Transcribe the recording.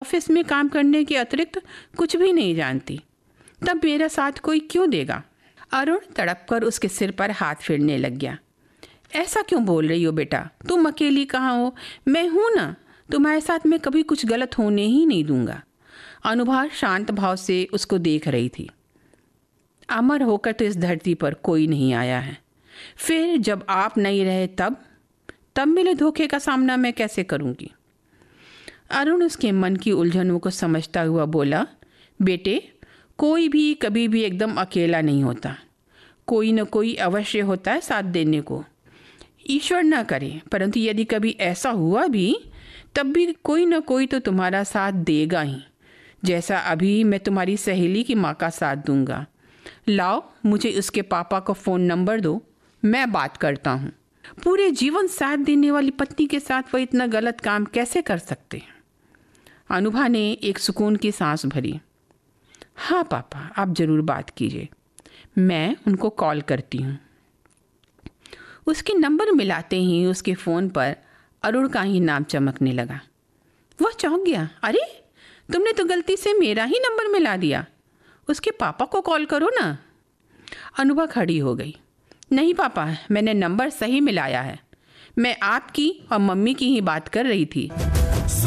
Office में काम करने के अतिरिक्त कुछ भी नहीं जानती, तब मेरा साथ कोई क्यों देगा? अरुण तड़प कर उसके सिर पर हाथ फेरने लग गया। ऐसा क्यों बोल रही हो बेटा? तुम अकेली कहाँ हो? मैं हूं ना, तुम्हारे साथ मैं कभी कुछ गलत होने ही नहीं दूंगा। अनुभा शांत भाव से उसको देख रही थी। अमर होकर तो इस धरती पर कोई नहीं आया है, फिर जब आप नहीं रहे तब मिले धोखे का सामना मैं कैसे करूंगी? अरुण उसके मन की उलझनों को समझता हुआ बोला, बेटे, कोई भी कभी भी एकदम अकेला नहीं होता, कोई न कोई अवश्य होता है साथ देने को। ईश्वर ना करे, परंतु यदि कभी ऐसा हुआ भी, तब भी कोई न कोई तो तुम्हारा साथ देगा ही, जैसा अभी मैं तुम्हारी सहेली की माँ का साथ दूंगा। लाओ, मुझे उसके पापा को फ़ोन नंबर दो, मैं बात करता हूँ। पूरे जीवन साथ देने वाली पत्नी के साथ वह इतना गलत काम कैसे कर सकते? अनुभा ने एक सुकून की सांस भरी। हाँ पापा, आप ज़रूर बात कीजिए, मैं उनको कॉल करती हूँ। उसके नंबर मिलाते ही उसके फ़ोन पर अरुण का ही नाम चमकने लगा। वह चौंक गया। अरे, तुमने तो गलती से मेरा ही नंबर मिला दिया। उसके पापा को कॉल करो ना। अनुभा खड़ी हो गई। नहीं पापा, मैंने नंबर सही मिलाया है, मैं आपकी और मम्मी की ही बात कर रही थी।